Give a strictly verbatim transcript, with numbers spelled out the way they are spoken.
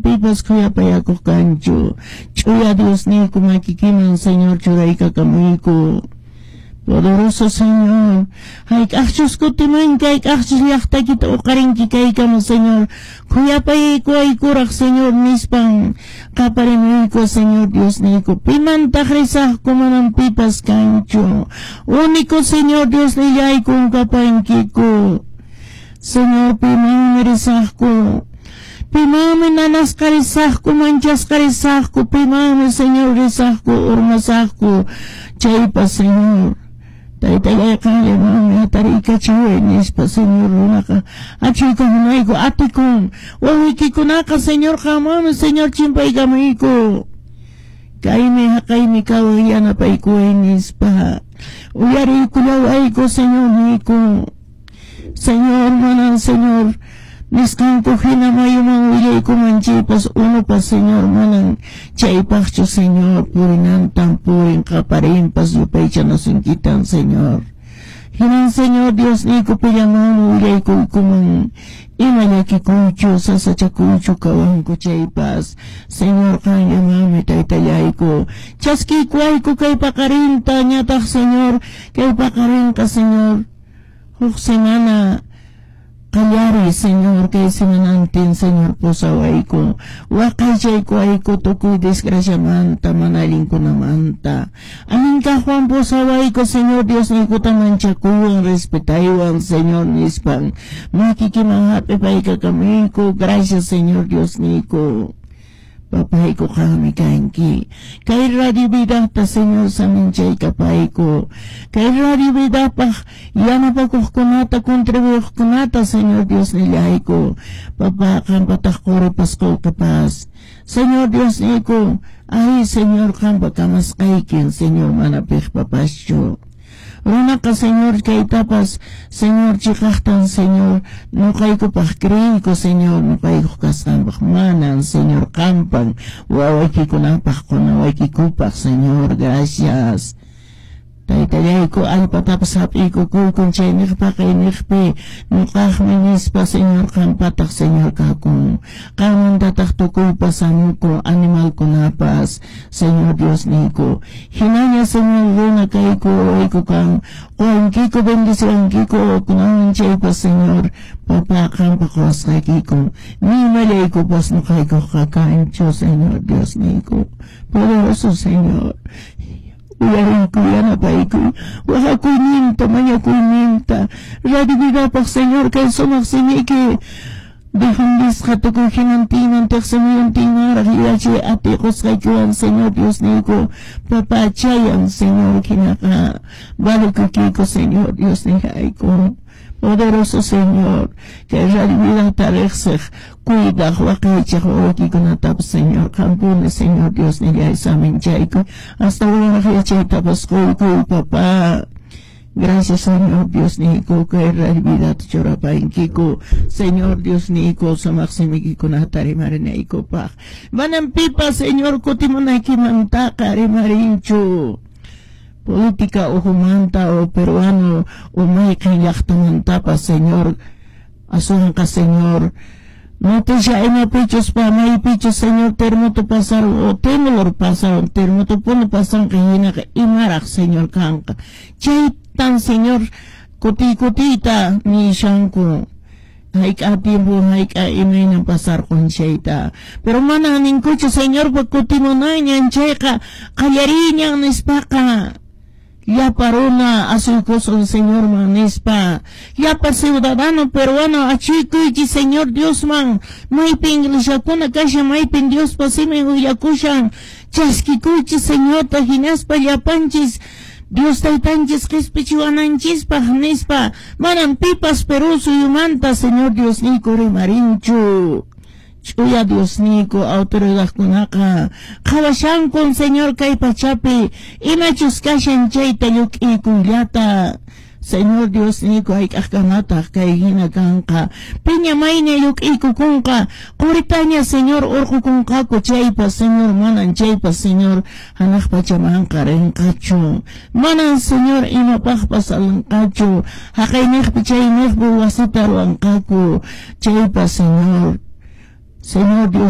pipas kuyapayakuq kanchu. Ch'uya Dios niku makikiman Señor churaykakamuyku. Poderoso Señor, hay kachos kutimanka, hay kachos llaqtakita uqarinki kaykama Señor. Kuyapayku aykuraq Señor nispan qaparimuyku Señor Dios niku. Pimantaq risaqku manan pipas kanchu. Único Señor Dios nillayku kapankiku. Señor pimami risaqku. Pimami nanasqa risaqku, manchasqa risaqku, pimami Señor risaqku, urmasaqku. Chaypa Señor. Taytayqa mami atarika chiwe nispa Señor runaka achika hunayku atikun wawikikunaqa Señor qamami Señor chimpaykamuyku kaymi haqaymi kawaq yanapaykuway nispa uyariykullawayku Señor niku Señor manan Señor nisqanku hina mayuman willaykumanchaypas unupas Señor manan chaypaqchu Señor purinantan purin qaparinpas yupaychanasunkitan Señor hinan Señor Dios niku pillaman willaykuykuman ima llakikuychu sasachakuychu kawanku chaypas Señor qanllamami taytallayku chaskiykuwayku kay paqarinta ñataq Señor kay paqarinqa Señor huk semana Kallari Señor kay simanantin Señor pusawayku waqaychayku ayku tukuy disgraciamanta manallinkunamanta aminka Juan pusawayku Señor Dios niku tamanchakuwan respetaywan Señor nispan makikiman hap'ipaykakamuyku gracias Señor Dios niku papayku kami kanki kay Radio Vidata Señor saminchaykapayku kay Radio Vidapaq yanapakuqkunata contribuqkunata Señor Dios nillayku papa qampataq quripas qullqipas Señor Dios niku ay Señor qampa kamasqaykin Señor mana piqpapaschu runaka Señor kaytapas Señor chiqaqtan Señor nuqaykupaq kriyku Señor nuqayku kasqanpaq manan Señor qampan wawaykikunapaq qunawaykikupaq Señor gracias taytallayku allpatapas hap'ikukuykun chay niqpa kay niqpi nuqaqmi nispa Señor qampataq Señor kakun qamantataq tukuypas amuku animalkunapas Señor Dios niku hinaña Señor runa kayku wayku kan quwankiku bendicionkiku kunawan chaypas Señor papa qampa quwasqaykiku nimalaykupas nuqayku qakanchu Señor Dios niku poderoso Señor uyariyku yanapayku waqakuyninta mañakuyninta Radio Vidapaq Señor kay sumaq simiki dejandisqa tukuy hinantiman tiqsimuyantinaraq yachi atiqusqaykuwan Señor Dios niku papachayan Señor hinaqa balukukiku Señor Dios nihayku poderoso Señor que Radio Vidata riqsiq cuidaq waqaychaq wawaykikunatapas Señor qampuni Señor Dios nillay saminchayku hasta wiñaq yachaytapas quykuy papá gracias Señor Dios niku kay Radio Vidata churapaykiku Señor Dios niku sumaq simikikunata rimarineykupaq manan pipa Señor kutimunaykimantaqa rimarinchu política uhumanta o peruano umayqin llaqtamantapas Señor asuhanqa Señor noticia imapichus pa maypichus Señor terremoto pasaron o temblor pasaron terremoto puno pasaron hinaqa imaraq Señor kanqa chaytan Señor kuti kutita nishanku hayk'a tiempo hayk'a imaynan pasarqun chayta pero mana ninkuchu Señor pa kutimunayñan chayqa qallariñan nispaqa yapa runa asuykusun Señor man nispa yapa ciudadano peruano achikuyki Señor Dios man maypin lishakuna kasha maypin Dios pasimi uyakushan chaskikuyki Señor tajinaspa yapanchis Dios taytanchis qispichiwananchispa nispa manan pipas Perú suyumanta Señor Dios niku rimarinchu ch'uya Dios niku autoridadkunaqa qhawashankun Señor kay pachapi imachus kashan chayta lluk'ikuyllata Señor Dios niku hayk'aqkanataq kay hina kanqa piña mayña lluk'ikukunqa quritaña Señor urqukunqaku chaypas Señor manan chaypas Señor hanaq pachamanqa rinqachu manan Señor imapaqpas alanqachu haqayniqpi chayniqpi wasita ruwanqaku chaypas Señor Señor Dios